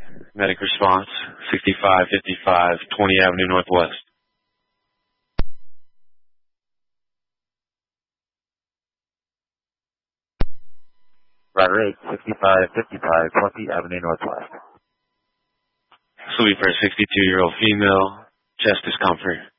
Medic response, 6555, 20 Avenue Northwest. Roger 8, 6555, 20 Avenue Northwest. This will be for a 62-year-old female, chest discomfort.